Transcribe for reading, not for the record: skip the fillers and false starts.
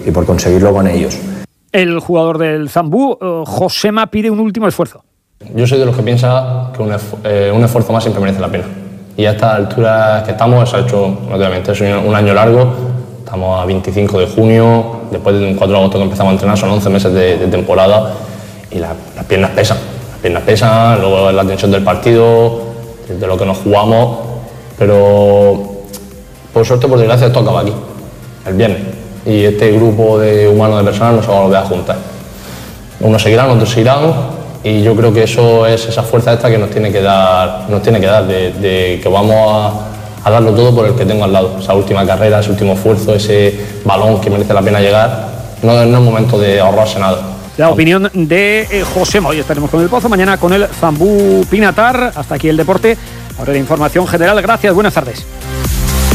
y por conseguirlo con ellos. El jugador del Zambú, Josema, pide un último esfuerzo. Yo soy de los que piensa que un esfuerzo más siempre merece la pena. Y a estas alturas que estamos, se ha hecho, obviamente, es un año largo. Estamos a 25 de junio, después del 4 de agosto que empezamos a entrenar, son 11 meses de temporada y las piernas pesan. Las piernas pesan, luego la tensión del partido, de lo que nos jugamos, pero por suerte, por desgracia, esto acaba aquí, el viernes. Y este grupo de humanos, de personas, no se va a volver a juntar. Unos seguirán, otros seguirán. Y yo creo que eso es esa fuerza extra que nos tiene que dar de que vamos a darlo todo por el que tengo al lado. Esa última carrera, ese último esfuerzo, ese balón que merece la pena llegar. No es momento de ahorrarse nada. La opinión de Josema. Hoy estaremos con el Pozo, mañana con el Zambú Pinatar. Hasta aquí el deporte. Ahora la información general. Gracias, buenas tardes.